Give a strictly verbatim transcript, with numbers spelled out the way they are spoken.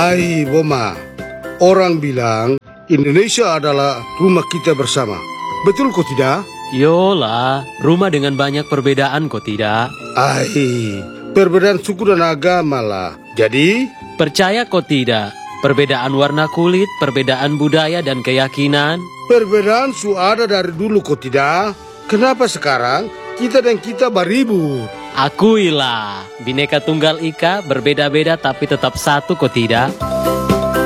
Hai Boma, orang bilang Indonesia adalah rumah kita bersama. Betul kok tidak? Yolah, rumah dengan banyak perbedaan kok tidak? Hai, perbedaan suku dan agama lah. Jadi? Percaya kok tidak? Perbedaan warna kulit, perbedaan budaya dan keyakinan. Perbedaan su ada dari dulu kok tidak? Kenapa sekarang kita dan kita beribut? Akuilah, Bhinneka Tunggal Ika berbeda-beda tapi tetap satu kok tidak?